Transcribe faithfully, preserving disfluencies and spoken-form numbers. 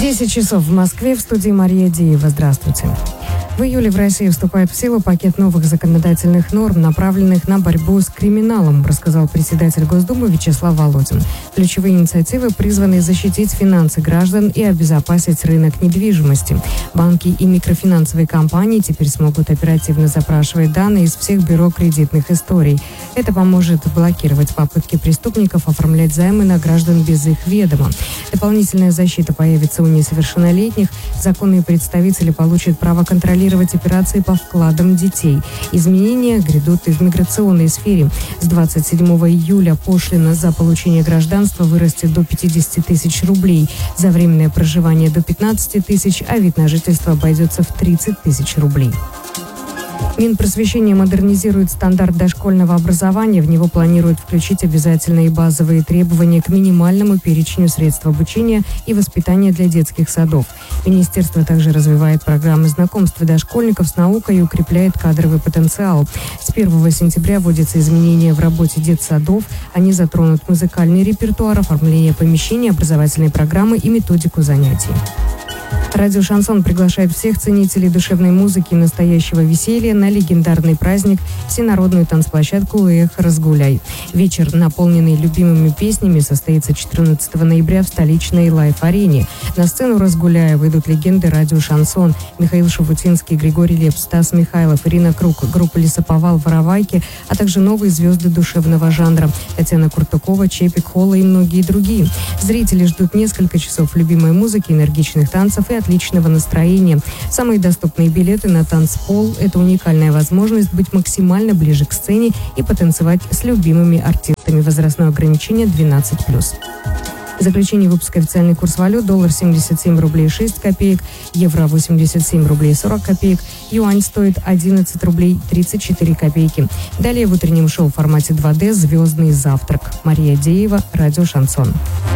десять часов в Москве, в студии Мария Деева. Здравствуйте. В июле в России вступает в силу пакет новых законодательных норм, направленных на борьбу с криминалом, рассказал председатель Госдумы Вячеслав Володин. Ключевые инициативы призваны защитить финансы граждан и обезопасить рынок недвижимости. Банки и микрофинансовые компании теперь смогут оперативно запрашивать данные из всех бюро кредитных историй. Это поможет блокировать попытки преступников оформлять займы на граждан без их ведома. Дополнительная защита появится у несовершеннолетних. Законные представители получат право контролировать операции по вкладам детей. Изменения грядут и в миграционной сфере. С двадцать седьмого июля пошлина за получение гражданства вырастет до пятидесяти тысяч рублей, за временное проживание до пятнадцати тысяч, а вид на жительство обойдется в тридцать тысяч рублей. Минпросвещение модернизирует стандарт дошкольного образования. В него планируют включить обязательные базовые требования к минимальному перечню средств обучения и воспитания для детских садов. Министерство также развивает программы знакомства дошкольников с наукой и укрепляет кадровый потенциал. С первого сентября вводятся изменения в работе детсадов. Они затронут музыкальный репертуар, оформление помещений, образовательные программы и методику занятий. Радио «Шансон» приглашает всех ценителей душевной музыки и настоящего веселья на легендарный праздник всенародную танцплощадку «Эх, разгуляй». Вечер, наполненный любимыми песнями, состоится четырнадцатого ноября в столичной Лайф-арене. На сцену «Разгуляя» выйдут легенды радио «Шансон» Михаил Шуфутинский, Григорий Лепс, Стас Михайлов, Ирина Круг, группа «Лесоповал», «Воровайки», а также новые звезды душевного жанра Татьяна Куртукова, Чепик, Холла и многие другие. Зрители ждут несколько часов любимой музыки, энергичных танцев и отличного настроения. Самые доступные билеты на танцпол – это уникальная возможность быть максимально ближе к сцене и потанцевать с любимыми артистами. Возрастное ограничение двенадцать плюс. В заключении выпуска официальный курс валют: доллар семьдесят семь рублей шесть копеек, евро восемьдесят семь рублей сорок копеек, юань стоит одиннадцать рублей тридцать четыре копейки. Далее в утреннем шоу в формате два дэ «Звездный завтрак». Мария Деева, радио «Шансон».